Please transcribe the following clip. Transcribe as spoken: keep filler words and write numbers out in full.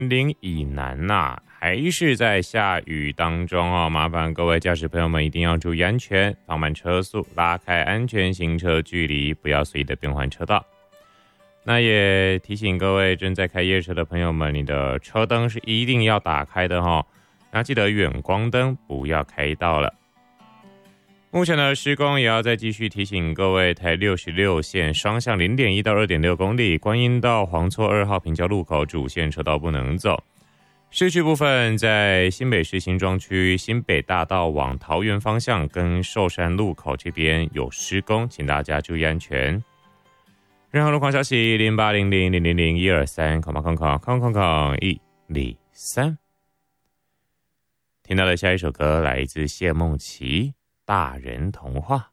林以南呐、啊，还是在下雨当中哦，麻烦各位驾驶朋友们一定要注意安全，放慢车速，拉开安全行车距离，不要随意的变换车道。那也提醒各位正在开夜车的朋友们，你的车灯是一定要打开的哦，那记得远光灯不要开到了。目前的施工也要再继续提醒各位，台六十六线双向 零点一 到 二点六 公里，观音到黄厝二号平交路口主线车道不能走。市区部分在新北市新庄区新北大道往桃园方向跟寿山路口这边有施工，请大家注意安全。任何路况消息零八零零零零零一二三空空空空空空一零三。听到的下一首歌来自谢梦琪，大人童话。